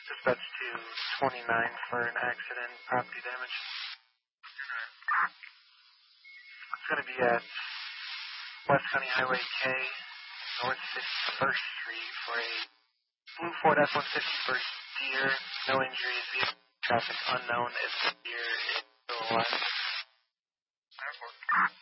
Dispatch to 29 for an accident, property damage. It's going to be at West County Highway K, North 51st Street for a blue Ford F-150 Deer. No injuries. Vehicle traffic unknown if the Deer is still alive.